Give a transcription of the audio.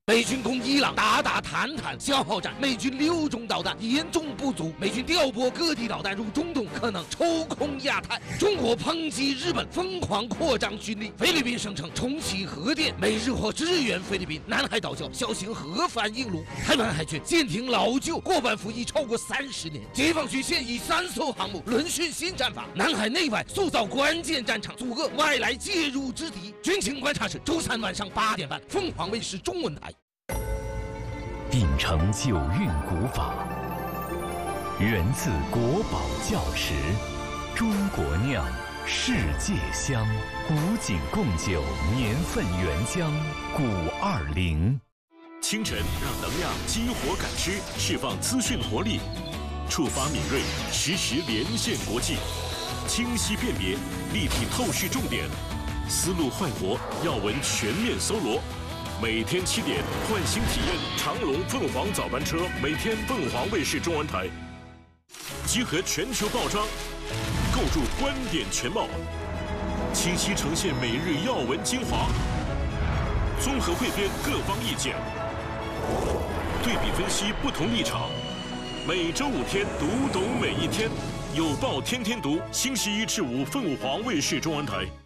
美军攻伊朗，大打坦坦消耗战，美军6种导弹严重不足，美军调拨各地导弹入中东，可能抽空亚太。中国抨击日本疯狂扩张军力，菲律宾声称重启核电，美日或支援菲律宾。南海岛礁小型核反应炉，台湾海军舰艇老旧，过半服役超过30年。解放军现役3艘航母轮训新战法，南海内外塑造关键战场，阻遏外来介入之敌。军情观察室周3晚上8点半，凤凰卫视中文台。 秉承九韵古法，源自国宝窖池，中国酿，世界香。古井贡酒年份原浆520。 清晨让能量激活感知，释放资讯活力，触发敏锐，实时连线国际，清晰辨别，立体透视重点，思路焕活，要闻全面搜罗。每天7点，换新体验长龙凤凰早班车，每天凤凰卫视中文台，集合全球报章，构筑观点全貌，清晰呈现每日要闻精华，综合汇编各方意见，对比分析不同立场。每周5天，读懂每一天，有报天天读，星期1至5，凤凰卫视中文台。